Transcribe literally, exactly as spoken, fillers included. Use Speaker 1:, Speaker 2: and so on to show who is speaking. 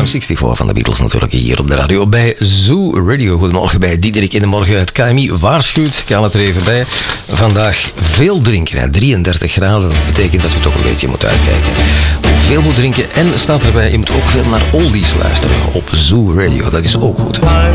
Speaker 1: zesenvijftig van de Beatles natuurlijk hier op de radio bij Zoo Radio. Goedemorgen bij Diederik in de morgen. Het K M I waarschuwt, ik haal het er even bij. Vandaag veel drinken, hè. drieëndertig graden. Dat betekent dat u toch een beetje moet uitkijken. Veel moet drinken en staat erbij, je moet ook veel naar oldies luisteren op Zoo Radio. Dat is ook goed.